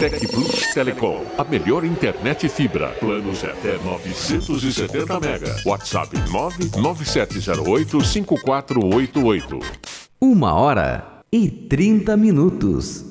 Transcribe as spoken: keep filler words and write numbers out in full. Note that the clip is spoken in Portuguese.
Tec Plus Telecom, a melhor internet fibra. Planos até novecentos e setenta mega. WhatsApp nove nove sete zero oito cinco quatro oito oito. Uma hora e trinta minutos.